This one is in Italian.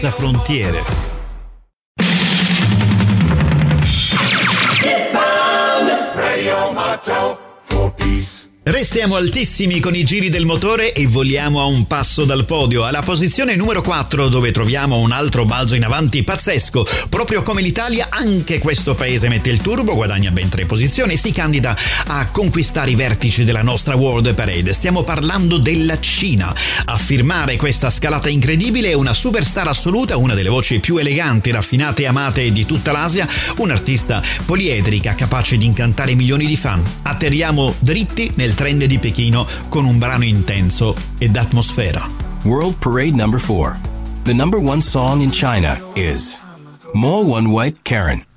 frontiere. Radio Macho for Peace. Restiamo altissimi con i giri del motore e voliamo a un passo dal podio, alla posizione numero 4, dove troviamo un altro balzo in avanti pazzesco. Proprio come l'Italia, anche questo paese mette il turbo, guadagna ben 3 posizioni e si candida a conquistare i vertici della nostra World Parade. Stiamo parlando della Cina. A firmare questa scalata incredibile è una superstar assoluta, una delle voci più eleganti, raffinate e amate di tutta l'Asia, un'artista poliedrica capace di incantare milioni di fan. Atterriamo dritti nel trend di Pechino con un brano intenso ed atmosfera. World Parade number 4. The number 1 song in China is Mo One White Karen.